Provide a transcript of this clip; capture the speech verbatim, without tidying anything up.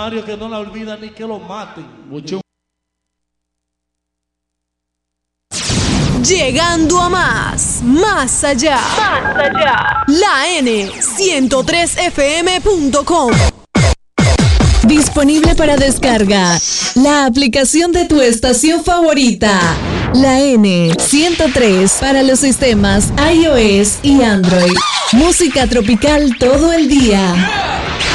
Mario que no la olvida ni que lo maten. Mucho. Llegando a más, más allá, más allá. La N ciento tres F M punto com. Disponible para descarga. La aplicación de tu estación favorita. La N ciento tres para los sistemas iOS y Android. Música tropical todo el día.